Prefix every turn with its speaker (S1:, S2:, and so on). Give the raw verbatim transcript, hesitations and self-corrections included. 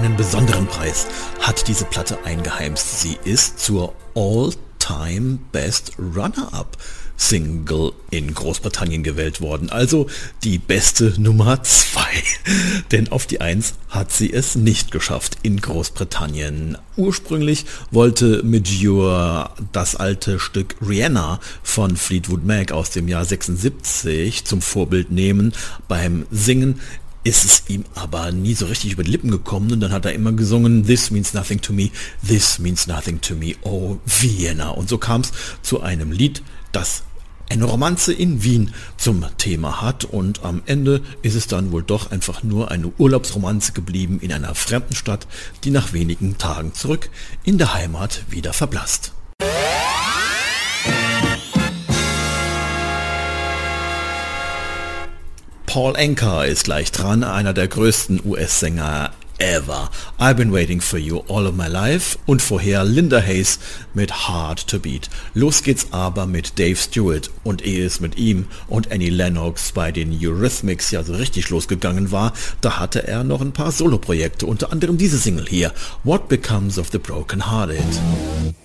S1: einen besonderen Preis hat diese Platte eingeheimst. Sie ist zur All-Time Best Runner-Up Single in Großbritannien gewählt worden, also die beste Nummer zwei. Denn auf die eins hat sie es nicht geschafft in Großbritannien. Ursprünglich wollte Medure das alte Stück Rihanna von Fleetwood Mac aus dem Jahr sechsundsiebzig zum Vorbild nehmen. Beim Singen ist es ihm aber nie so richtig über die Lippen gekommen und dann hat er immer gesungen, This means nothing to me, this means nothing to me, oh Vienna. Und so kam es zu einem Lied, das eine Romanze in Wien zum Thema hat und am Ende ist es dann wohl doch einfach nur eine Urlaubsromanze geblieben in einer fremden Stadt, die nach wenigen Tagen zurück in der Heimat wieder verblasst. Paul Anka ist gleich dran, einer der größten U S-Sänger ever. I've been waiting for you all of my life und vorher Linda Hayes mit Hard to Beat. Los geht's aber mit Dave Stewart und ehe es mit ihm und Annie Lennox bei den Eurythmics ja so richtig losgegangen war, da hatte er noch ein paar Soloprojekte, unter anderem diese Single hier, What Becomes of the Broken Hearted.